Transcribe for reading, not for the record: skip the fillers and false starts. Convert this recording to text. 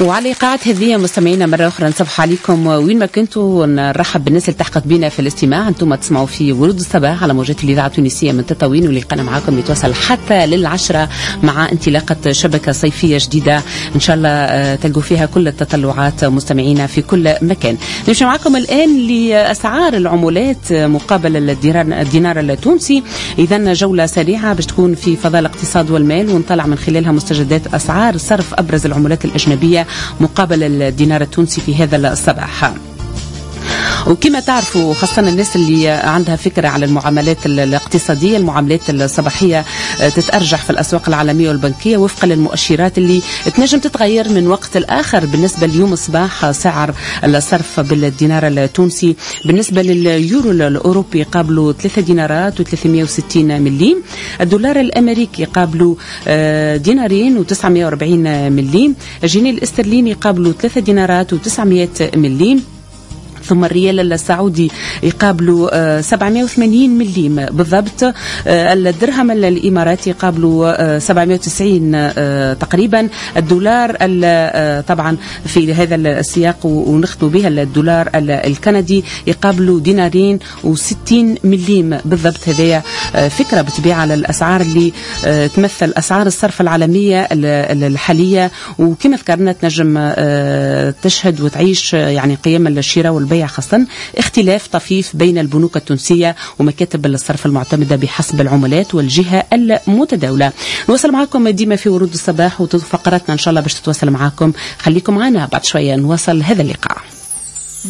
وعلى إيقاعات هذه مستمعينا مرة أخرى نصبح عليكم وين ما كنتوا، نرحب بالناس اللي تحقق بنا في الاستماع. أنتم تسمعوا في ورود الصباح على موجات الإذاعة التونسية من تطاوين، واللي قنا معاكم يتواصل حتى للعشرة مع انطلاقة شبكة صيفية جديدة إن شاء الله تلقوا فيها كل التطلعات مستمعينا في كل مكان. نمشي معاكم الآن لأسعار العملات مقابل الدينار التونسي. إذن جولة سريعة باش تكون في فضاء الاقتصاد والمال، ونطلع من خلالها مستجدات أسعار صرف أبرز العملات الأجنبية مقابل الدينار التونسي في هذا الصباح. وكما تعرفوا خاصة الناس اللي عندها فكرة على المعاملات الاقتصادية، المعاملات الصباحية تتأرجح في الأسواق العالمية والبنكية وفقا للمؤشرات اللي تنجم تتغير من وقت الآخر. بالنسبة ليوم الصباح سعر الصرف بالدينار التونسي بالنسبة لليورو الأوروبي قابلوا 3 دينارات و360 مليم، الدولار الأمريكي قابلوا دينارين و940 مليم، الجنيه الاسترليني قابلوا 3 دينارات و900 مليم، ثم الريال السعودي يقابلوا 780 مليم بالضبط، الدرهم الإماراتي يقابلوا 790 تقريبا، الدولار طبعا في هذا السياق ونختم بها الدولار الكندي يقابلوا دينارين و60 مليم بالضبط. هذه فكرة بتبيع على الأسعار اللي تمثل أسعار الصرف العالمية الحالية، وكما ذكرنا تنجم تشهد وتعيش يعني قيم الشراء والبيع، خاصة اختلاف طفيف بين البنوك التونسية ومكاتب الصرف المعتمدة بحسب العملات والجهة المتداولة. نوصل معكم ديما في ورود الصباح وفقراتنا إن شاء الله باش تتواصل معكم. خليكم معنا بعد شوية نواصل هذا اللقاء.